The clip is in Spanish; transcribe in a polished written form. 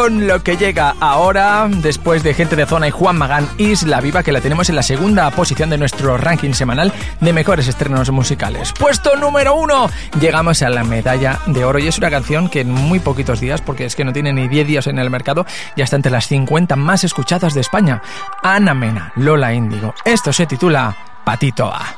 con lo que llega ahora, después de Gente de Zona y Juan Magán, Isla Viva, que la tenemos en la segunda posición de nuestro ranking semanal de mejores estrenos musicales. Puesto número 1, llegamos a la medalla de oro, y es una canción que en muy poquitos días, porque es que no tiene ni 10 días en el mercado, ya está entre las 50 más escuchadas de España. Ana Mena, Lola Índigo. Esto se titula Patito A.